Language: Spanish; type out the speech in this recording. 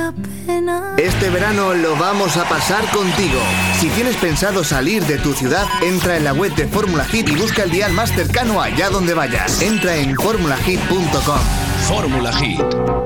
la pena. Este verano lo vamos a pasar contigo. Si tienes pensado salir de tu ciudad, entra en la web de Fórmula Hit y busca el dial más cercano allá donde vayas. Entra en formulahit.com. Fórmula Hit.